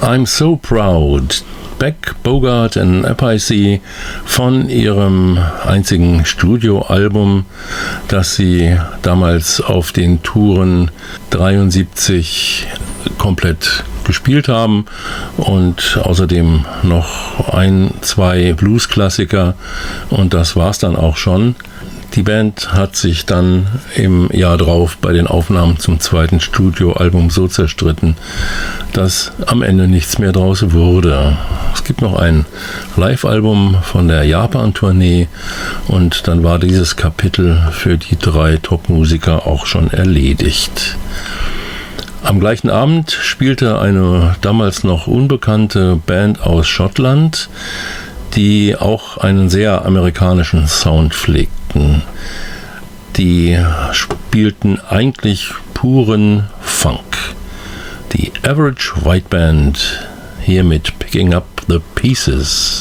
I'm So Proud, Beck, Bogart and Appice von ihrem einzigen Studioalbum, das sie damals auf den Touren 73 komplett gespielt haben und außerdem noch 1-2 Blues-Klassiker und das war's dann auch schon. Die Band hat sich dann im Jahr drauf bei den Aufnahmen zum zweiten Studioalbum so zerstritten, dass am Ende nichts mehr draus wurde. Es gibt noch ein Live-Album von der Japan-Tournee und dann war dieses Kapitel für die 3 Top-Musiker auch schon erledigt. Am gleichen Abend spielte eine damals noch unbekannte Band aus Schottland, die auch einen sehr amerikanischen Sound pflegten. Die spielten eigentlich puren Funk. Die Average White Band hier mit Picking Up the Pieces.